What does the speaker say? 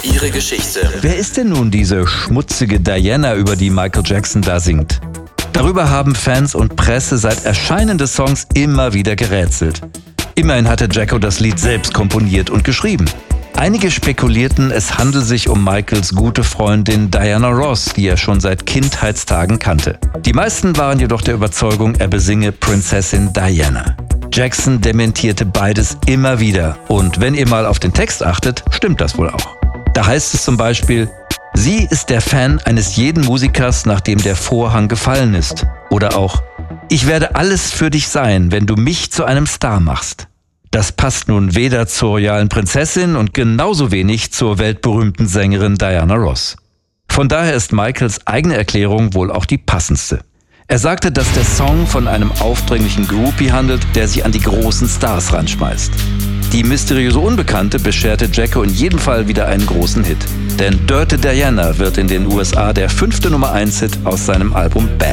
ihre Geschichte. Wer ist denn nun diese schmutzige Diana, über die Michael Jackson da singt? Darüber haben Fans und Presse seit Erscheinen des Songs immer wieder gerätselt. Immerhin hatte Jacko das Lied selbst komponiert und geschrieben. Einige spekulierten, es handelt sich um Michaels gute Freundin Diana Ross, die er schon seit Kindheitstagen kannte. Die meisten waren jedoch der Überzeugung, er besinge Prinzessin Diana. Jackson dementierte beides immer wieder. Und wenn ihr mal auf den Text achtet, stimmt das wohl auch. Da heißt es zum Beispiel: Sie ist der Fan eines jeden Musikers, nachdem der Vorhang gefallen ist. Oder auch: Ich werde alles für dich sein, wenn du mich zu einem Star machst. Das passt nun weder zur royalen Prinzessin und genauso wenig zur weltberühmten Sängerin Diana Ross. Von daher ist Michaels eigene Erklärung wohl auch die passendste. Er sagte, dass der Song von einem aufdringlichen Groupie handelt, der sich an die großen Stars ranschmeißt. Die mysteriöse Unbekannte bescherte Jacko in jedem Fall wieder einen großen Hit. Denn Dirty Diana wird in den USA der 5. Nummer 1 Hit aus seinem Album Bad.